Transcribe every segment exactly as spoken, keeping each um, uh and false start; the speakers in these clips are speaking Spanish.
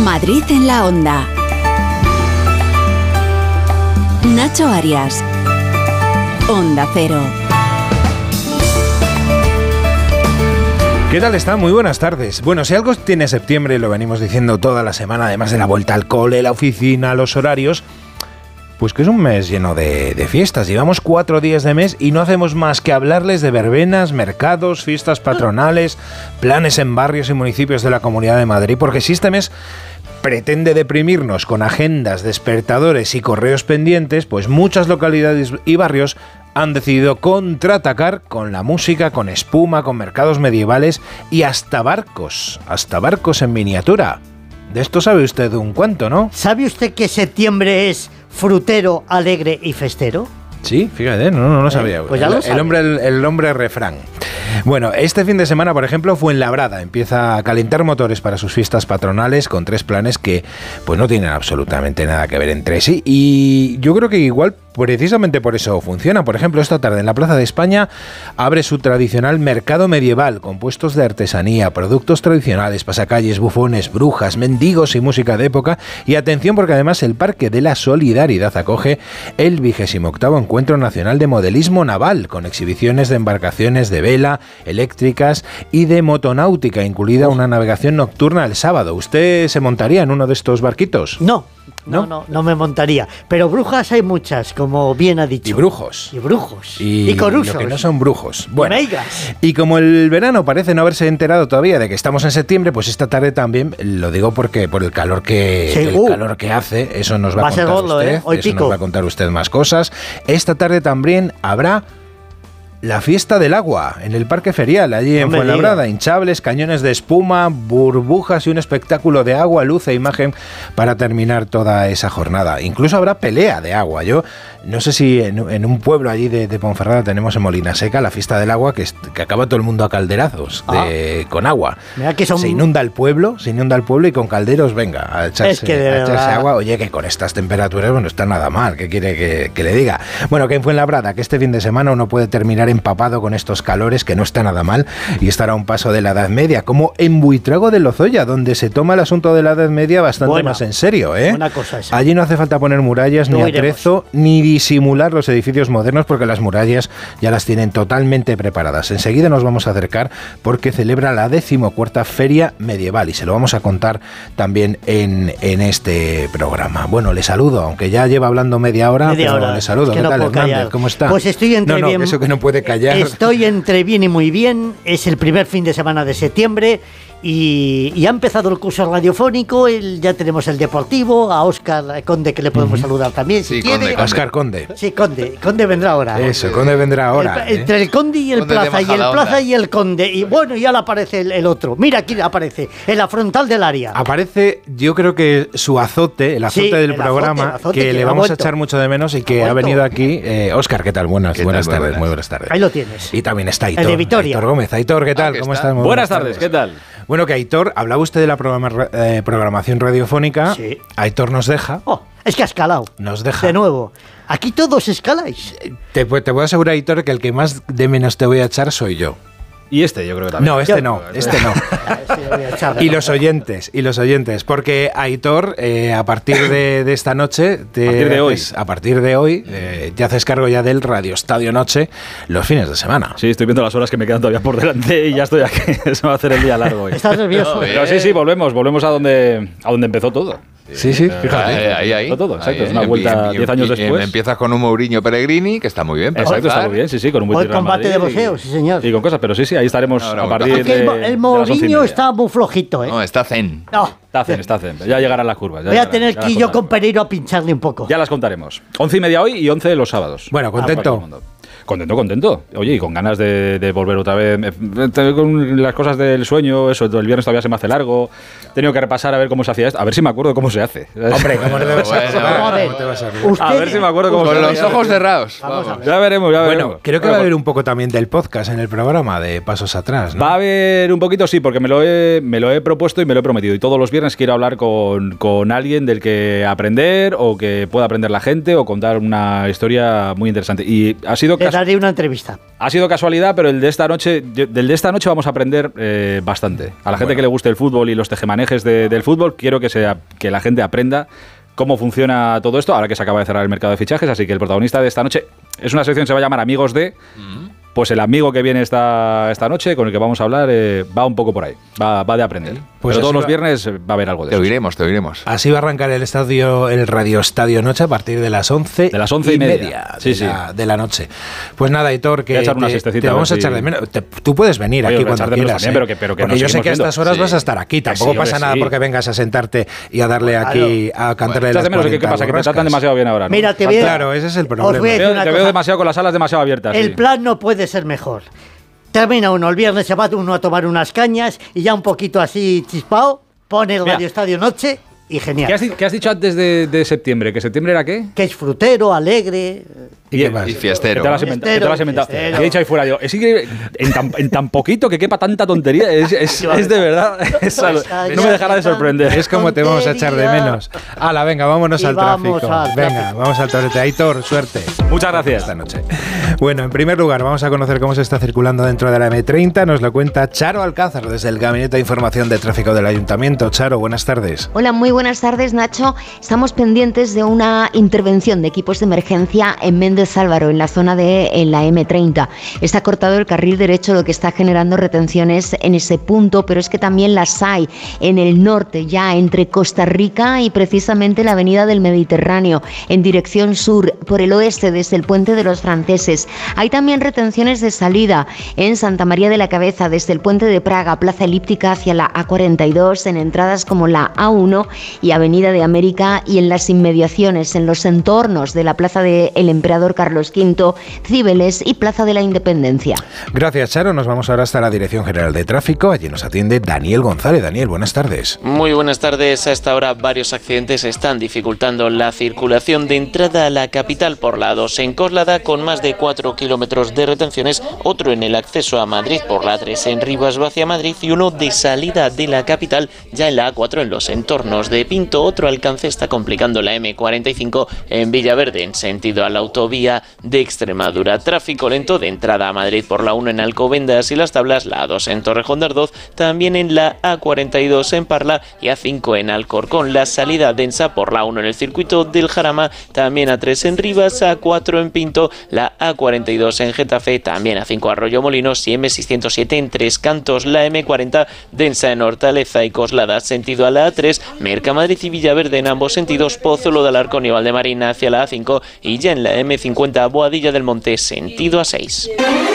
Madrid en la Onda. Nacho Arias. Onda Cero. ¿Qué tal está? Muy buenas tardes. Bueno, si algo tiene septiembre, lo venimos diciendo toda la semana, además de la vuelta al cole, la oficina, los horarios, pues que es un mes lleno de, de fiestas. Llevamos cuatro días de mes y no hacemos más que hablarles de verbenas, mercados, fiestas patronales, planes en barrios y municipios de la Comunidad de Madrid, porque si este mes pretende deprimirnos con agendas, despertadores y correos pendientes, pues muchas localidades y barrios han decidido contraatacar con la música, con espuma, con mercados medievales y hasta barcos, hasta barcos en miniatura. De esto sabe usted un cuanto, ¿no? ¿Sabe usted que septiembre es frutero, alegre y festero? Sí, fíjate, no, no lo sabía. Pues ya lo el, sabe. el hombre, el, el hombre refrán. Bueno, este fin de semana, por ejemplo, Fuenlabrada empieza a calentar motores para sus fiestas patronales con tres planes que pues no tienen absolutamente nada que ver entre sí, y yo creo que igual precisamente por eso funciona. Por ejemplo, esta tarde en la Plaza de España abre su tradicional mercado medieval con puestos de artesanía, productos tradicionales, pasacalles, bufones, brujas, mendigos y música de época. Y atención, porque además el Parque de la Solidaridad acoge el vigésimo octavo Encuentro Nacional de Modelismo Naval, con exhibiciones de embarcaciones de vela, eléctricas y de motonáutica, incluida una navegación nocturna el sábado. ¿Usted se montaría en uno de estos barquitos? No. No, no, no me montaría. Pero brujas hay muchas, como bien ha dicho. Y brujos. Y brujos. Y, y corusos. Lo que no son brujos. Bueno, y, y como el verano parece no haberse enterado todavía de que estamos en septiembre, pues esta tarde también, lo digo porque por el calor que, sí, el uh, calor que hace, eso nos va, va a contar gordo, usted. ¿eh? Hoy eso pico. nos va a contar usted más cosas. Esta tarde también habrá la fiesta del agua en el Parque Ferial, allí no en Fuenlabrada. Hinchables, cañones de espuma, burbujas y un espectáculo de agua, luz e imagen para terminar toda esa jornada. Incluso habrá pelea de agua. Yo no sé si en, en un pueblo allí de, de Ponferrada tenemos en Molina Seca la fiesta del agua, que, es, que acaba todo el mundo a calderazos de, ah. con agua. Mira que son... Se inunda el pueblo, se inunda el pueblo y con calderos, venga, a echarse, es que a echarse agua. Oye, que con estas temperaturas, bueno, está nada mal, ¿qué quiere que, que le diga? Bueno, que en Fuenlabrada, que este fin de semana uno puede terminar empapado con estos calores, que no está nada mal, y estar a un paso de la Edad Media, como en Buitrago de Lozoya, donde se toma el asunto de la Edad Media bastante Buena. más en serio, ¿eh? Buena cosa esa. Allí no hace falta poner murallas, no ni atrezo, ni disimular los edificios modernos, porque las murallas ya las tienen totalmente preparadas. Enseguida nos vamos a acercar porque celebra la decimocuarta Feria Medieval y se lo vamos a contar también en, en este programa. Bueno, le saludo, aunque ya lleva hablando media hora, media pero hora. le saludo. Es que ¿Qué no tal, Hernández? Callar. ¿Cómo está? Pues estoy entre no, no, bien. Eso que no puede callar. Estoy entre bien y muy bien. Es el primer fin de semana de septiembre. Y, y ha empezado el curso radiofónico, el, ya tenemos el deportivo, a Óscar Conde, que le podemos uh-huh. saludar también, si sí, quiere. Conde, Óscar Conde. Sí, Conde. Conde vendrá ahora. Eso, Conde vendrá ahora. El, ¿eh? Entre el Conde y el Conde Plaza, y el Plaza y el Conde. Y bueno, ya le aparece el, el otro. Mira, aquí aparece, en la frontal del área. Aparece, yo creo que su azote, el azote sí, del el programa, azote, el azote que, que le ha vamos vuelto. a echar mucho de menos y que ha, ha venido aquí. Eh, Óscar, ¿qué tal? Buenas, ¿Qué buenas tal? tardes, Buenas. muy buenas tardes. Ahí lo tienes. Y también está Aitor. El de Vitoria. Aitor Gómez. Aitor, ¿qué tal? Ah, ¿Cómo está. estás? Muy buenas tardes, ¿qué tal? Bueno, que Aitor, hablaba usted de la programa, eh, programación radiofónica. Sí. Aitor nos deja. Oh, es que ha escalado. Nos deja. De nuevo. Aquí todos escaláis. Te, te puedo asegurar, Aitor, que el que más de menos te voy a echar soy yo. Y este, yo creo que también. No, este Yo- no, este no. Y los oyentes, y los oyentes, porque Aitor, eh, a partir de, de esta noche, te A partir de hoy. haces- a partir de hoy, eh, te haces cargo ya del Radio Estadio Noche los fines de semana. Sí, estoy viendo las horas que me quedan todavía por delante y ya estoy aquí. Se va a hacer el día largo hoy. ¿Estás nervioso? No, Pero sí, sí, volvemos, volvemos a donde, a donde empezó todo. Sí, sí, fíjate. Ahí, ahí, ahí. Todo, exacto, es una Ahí, vuelta y- diez años y- y- después. Empiezas con un Mourinho Pellegrini, que está muy bien. para Exacto, está empezar. muy bien, sí, sí, con un buen Hoy Real combate Madrid de boxeo, sí, señor. Y con cosas, pero sí, sí, ahí estaremos Ahora, a partir Es que de, el, Mo- de el las once y Mourinho media. está muy flojito, ¿eh? No, está zen. No. Está zen, está zen. Ya llegarán las curvas. ya Voy a llegarán, tener ya que las ir yo con contaremos. Pereiro a pincharle un poco. Ya las contaremos. Once y media hoy y once los sábados. Bueno, Para todo el contento. mundo. Contento, contento. Oye, y con ganas de, de volver otra vez. Me- te- Con las cosas del sueño, eso, el viernes todavía se me hace largo. He tenido que repasar a ver cómo se hacía esto. A ver si me acuerdo cómo se hace. Hombre, ¿cómo no te vas a Bueno, acordar? a ver. ¿Cómo te vas a acordar? Usted- A ver si me acuerdo cómo Con se los hacía. ojos cerrados. Vamos a Vamos. ver. Ya veremos, ya veremos. Bueno, creo que va a Bueno, haber un poco también del podcast en el programa de Pasos Atrás, ¿no? Va a haber un poquito, sí, porque me lo, he, me lo he propuesto y me lo he prometido. Y todos los viernes quiero hablar con, con alguien del que aprender o que pueda aprender la gente o contar una historia muy interesante. Y ha sido Le dará daré una entrevista. Ha sido casualidad, pero el de esta noche, yo- del de esta noche vamos a aprender eh, bastante. A la gente Bueno. que le guste el fútbol y los tejemanejes de- del fútbol, quiero que, sea, que la gente aprenda cómo funciona todo esto, ahora que se acaba de cerrar el mercado de fichajes, así que el protagonista de esta noche es una sección que se va a llamar Amigos de... Pues el amigo que viene esta, esta noche, con el que vamos a hablar, eh, va un poco por ahí, va, va de aprender. Pues Pero todos así los va- viernes eh, va a haber algo de Te eso. oiremos, te oiremos. Así va a arrancar el estadio, el Radio Estadio Noche a partir de las once De las once y media. Sí, de, sí. La, de la noche. Pues nada, Hitor, que Voy a echar una te, siestecita, te a ver vamos a si- echar de menos. Te- tú puedes venir Oye, aquí voy a cuando echar de menos quieras. también, ¿eh? pero que- pero que Porque nos yo sé seguimos que a estas viendo. horas Sí. vas a estar aquí. Que Tampoco sí, pasa hombre, nada sí. porque vengas a sentarte y a darle aquí a cantarle Echas las de menos, ¿qué, qué cuarenta pasa? Que te borrascas. tratan demasiado bien ahora, ¿no? Mira, te Falta- veo- Claro, ese es el Os voy a problema. decir Te veo, una te veo cosa. demasiado con las alas demasiado abiertas. El sí. plan no puede ser mejor. Termina uno, el viernes se va uno a tomar unas cañas y ya un poquito así chispao, pone el Mira. Radio Estadio Noche y genial. ¿Qué has, di- qué has dicho antes de, de septiembre? ¿Que septiembre era qué? Que es frutero, alegre. ¿Y qué más? Y Que fiestero. te lo has inventado. que te lo has inventado. Fiestero. Que he dicho ahí fuera yo. Es increíble, en, tan, en tan poquito que quepa tanta tontería. Es, es- es de verdad. es algo- no me dejará de sorprender. Es como te vamos a echar de Tontería. menos. Hala, venga, vámonos Y al vamos tráfico. al Venga, tráfico. vamos al torete. Aitor, suerte. Muchas gracias. Esta noche. Bueno, en primer lugar, vamos a conocer cómo se está circulando dentro de la eme treinta. Nos lo cuenta Charo Alcázar desde el Gabinete de Información de Tráfico del Ayuntamiento. Charo, buenas tardes. Hola, muy buenas tardes, Nacho. Estamos pendientes de una intervención de equipos de emergencia en Méndez Álvaro, en la zona de en la eme treinta. Está cortado el carril derecho, lo que está generando retenciones en ese punto, pero es que también las hay en el norte, ya entre Costa Rica y precisamente la avenida del Mediterráneo, en dirección sur, por el oeste, desde el puente de los franceses. Hay también retenciones de salida en Santa María de la Cabeza, desde el puente de Praga, Plaza Elíptica hacia la A cuarenta y dos, en entradas como la A uno y Avenida de América, y en las inmediaciones, en los entornos de la Plaza del Emperador Carlos quinto, Cibeles y Plaza de la Independencia. Gracias, Charo. Nos vamos ahora hasta la Dirección General de Tráfico. Allí nos atiende Daniel González. Daniel, buenas tardes. Muy buenas tardes. A esta hora varios accidentes están dificultando la circulación de entrada a la capital por la A dos en Coslada, con más de cuatro kilómetros de retenciones, otro en el acceso a Madrid por la A tres en Rivas hacia Madrid y uno de salida de la capital ya en la A cuatro en los entornos de Pinto. Otro alcance está complicando la eme cuarenta y cinco en Villaverde en sentido a la autovía de Extremadura. Tráfico lento de entrada a Madrid por la uno en Alcobendas y Las Tablas, la A dos en Torrejón de Ardoz, también en la A cuarenta y dos en Parla y A cinco en Alcorcón. La salida densa por la uno en el circuito del Jarama, también A tres en Rivas, A cuatro en Pinto, la A cuarenta y dos en Getafe, también A cinco Arroyo Molinos y eme seiscientos siete en Tres Cantos. La eme cuarenta densa en Hortaleza y Coslada, sentido a la A tres, Mercamadrid y Villaverde en ambos sentidos, Pozuelo de Alarcón y Valdemarina hacia la A cinco y ya en la eme cincuenta Boadilla del Monte, sentido A seis.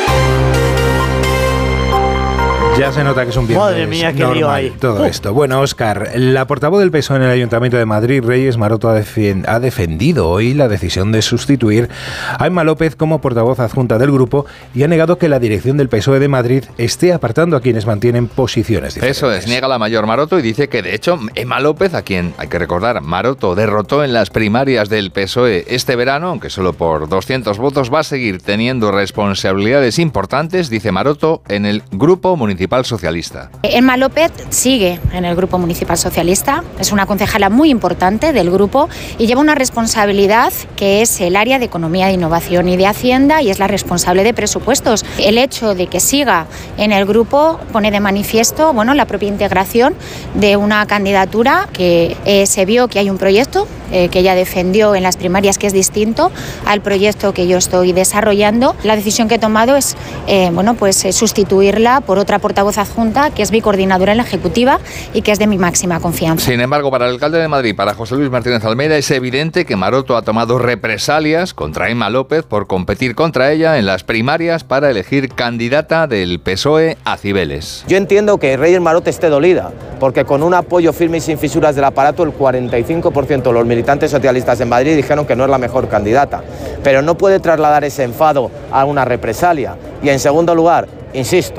Ya se nota que es un viernes Madre mía, qué lío normal hay. todo Uh. esto. Bueno, Óscar, la portavoz del P S O E en el Ayuntamiento de Madrid, Reyes Maroto, ha, defen- ha defendido hoy la decisión de sustituir a Emma López como portavoz adjunta del grupo y ha negado que la dirección del P S O E de Madrid esté apartando a quienes mantienen posiciones diferentes. Eso es, niega la mayor Maroto y dice que de hecho Emma López, a quien hay que recordar, Maroto derrotó en las primarias del P S O E este verano, aunque solo por doscientos votos, va a seguir teniendo responsabilidades importantes, dice Maroto, en el Grupo Municipal Socialista. Emma López sigue en el Grupo Municipal Socialista, es una concejala muy importante del grupo y lleva una responsabilidad que es el área de Economía, de Innovación y de Hacienda, y es la responsable de presupuestos. El hecho de que siga en el grupo pone de manifiesto, bueno, la propia integración de una candidatura que eh, se vio que hay un proyecto eh, que ella defendió en las primarias que es distinto al proyecto que yo estoy desarrollando. La decisión que he tomado es eh, bueno, pues, eh, sustituirla por otra portavoz adjunta que es mi coordinadora en la ejecutiva y que es de mi máxima confianza. Sin embargo, para el alcalde de Madrid, para José Luis Martínez Almeida, es evidente que Maroto ha tomado represalias contra Emma López por competir contra ella en las primarias para elegir candidata del P S O E a Cibeles. Yo entiendo que Reyes Maroto esté dolida, porque con un apoyo firme y sin fisuras del aparato, el cuarenta y cinco por ciento de los militantes socialistas en Madrid dijeron que no es la mejor candidata. Pero no puede trasladar ese enfado a una represalia. Y en segundo lugar, insisto,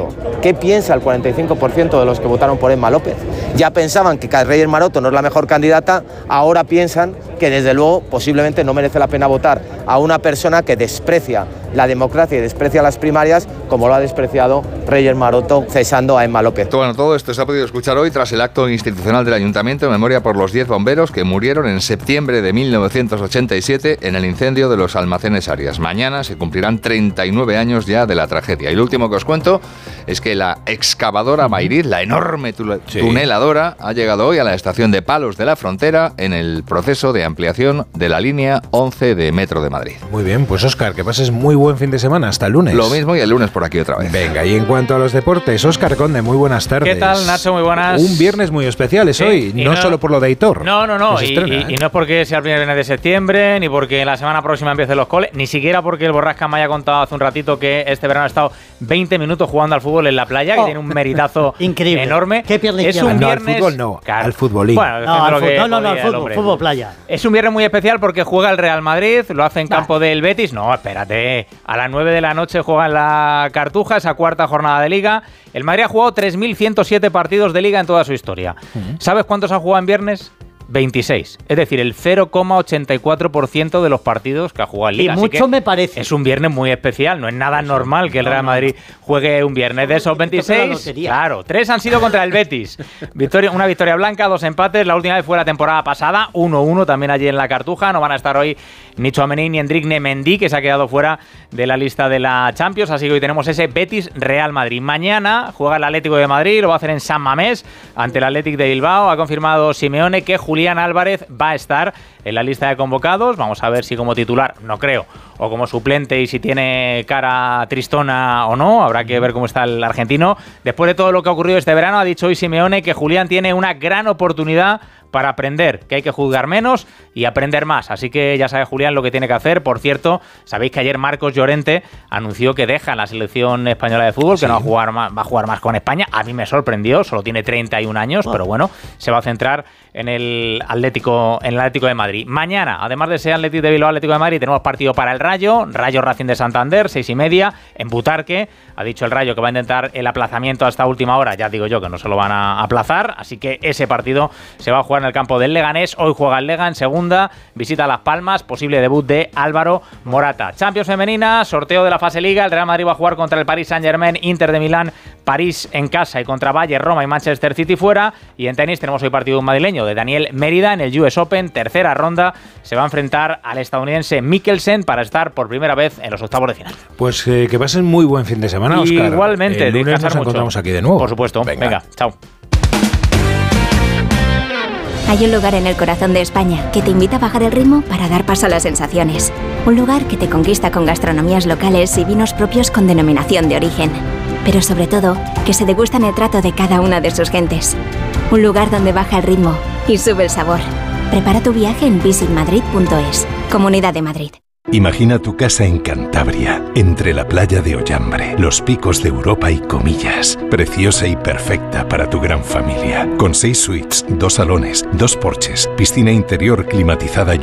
¿Qué piensa el cuarenta y cinco por ciento de los que votaron por Emma López? Ya pensaban que Reyes Maroto no es la mejor candidata, ahora piensan que desde luego posiblemente no merece la pena votar a una persona que desprecia la democracia y desprecia las primarias como lo ha despreciado Reyes Maroto cesando a Emma López. Bueno, todo esto se ha podido escuchar hoy tras el acto institucional del Ayuntamiento en memoria por los diez bomberos que murieron en septiembre de mil novecientos ochenta y siete en el incendio de los almacenes Arias. Mañana se cumplirán treinta y nueve años ya de la tragedia. Y lo último que os cuento es que la excavadora Mayriz, la enorme tuneladora, ha llegado hoy a la estación de Palos de la Frontera en el proceso de ampliación de la línea once de Metro de Madrid. Muy bien, pues Óscar, que pases muy buen fin de semana. Hasta el lunes. Lo mismo y el lunes por aquí otra vez. Venga, y en cuanto a los deportes, Óscar Conde, muy buenas tardes. ¿Qué tal, Nacho? Muy buenas. Un viernes muy especial es sí, hoy, no, no solo por lo de Aitor. No, no, no. Y, estrena, y, ¿eh? y no es porque sea el primer viernes de septiembre, ni porque la semana próxima empiecen los coles, ni siquiera porque el Borrasca me haya contado hace un ratito que este verano ha estado veinte minutos jugando al fútbol en la playa, oh, que tiene un meritazo increíble, enorme. ¿Qué pierde es un no, viernes, al fútbol no, claro, al futbolín. Bueno, no, al que no, no, no, al podía, fútbol, fútbol playa. Es un viernes muy especial porque juega el Real Madrid, lo hace en nah. campo del Betis. No, espérate, a las nueve de la noche juega en la Cartuja, esa cuarta jornada de Liga. El Madrid ha jugado tres mil ciento siete partidos de Liga en toda su historia. Uh-huh. ¿Sabes cuántos ha jugado en viernes? veintiséis, es decir, el cero coma ochenta y cuatro por ciento de los partidos que ha jugado en Liga. Y mucho me parece. Es un viernes muy especial, no es nada normal que el Real Madrid juegue un viernes. De esos veintiséis, claro, tres han sido contra el Betis. Victoria, una victoria blanca, dos empates, la última vez fue la temporada pasada, uno uno también allí en la Cartuja. No van a estar hoy ni Tchouaméni ni Endrick ni Mendy, que se ha quedado fuera de la lista de la Champions, así que hoy tenemos ese Betis-Real Madrid. Mañana juega el Atlético de Madrid, lo va a hacer en San Mamés ante el Athletic de Bilbao. Ha confirmado Simeone que Julián Álvarez va a estar en la lista de convocados. Vamos a ver si como titular, no creo, o como suplente y si tiene cara tristona o no. Habrá que ver cómo está el argentino. Después de todo lo que ha ocurrido este verano, ha dicho hoy Simeone que Julián tiene una gran oportunidad para aprender, que hay que juzgar menos y aprender más. Así que ya sabe Julián lo que tiene que hacer. Por cierto, sabéis que ayer Marcos Llorente anunció que deja la selección española de fútbol, sí, que no va a jugar más, va a jugar más con España. A mí me sorprendió, solo tiene treinta y un años, oh. pero bueno, se va a centrar en el Atlético, en el Atlético de Madrid. Mañana, además de ese Atlético de Bilbao, Atlético de Madrid, tenemos partido para el Rayo, Rayo Racing de Santander, seis y media, en Butarque. Ha dicho el Rayo que va a intentar el aplazamiento hasta última hora. Ya digo yo que no se lo van a aplazar, así que ese partido se va a jugar en el campo del Leganés. Hoy juega el Lega en segunda, visita Las Palmas, posible debut de Álvaro Morata. Champions femenina, sorteo de la fase Liga. El Real Madrid va a jugar contra el Paris Saint-Germain, Inter de Milán, París en casa, y contra Bayern, Roma y Manchester City fuera. Y en tenis tenemos hoy partido madrileño de Daniel Mérida en el U S Open, tercera ronda. Se va a enfrentar al estadounidense Mikkelsen para estar por primera vez en los octavos de final. Pues eh, que pasen muy buen fin de semana, Óscar. Igualmente, el lunes nos encontramos aquí de nuevo. Por supuesto. Venga, Venga chao. Hay un lugar en el corazón de España que te invita a bajar el ritmo para dar paso a las sensaciones. Un lugar que te conquista con gastronomías locales y vinos propios con denominación de origen. Pero sobre todo, que se degustan el trato de cada una de sus gentes. Un lugar donde baja el ritmo y sube el sabor. Prepara tu viaje en visit madrid punto es. Comunidad de Madrid. Imagina tu casa en Cantabria, entre la playa de Ollambre, los picos de Europa y Comillas. Preciosa y perfecta para tu gran familia. Con seis suites, dos salones, dos porches, piscina interior climatizada y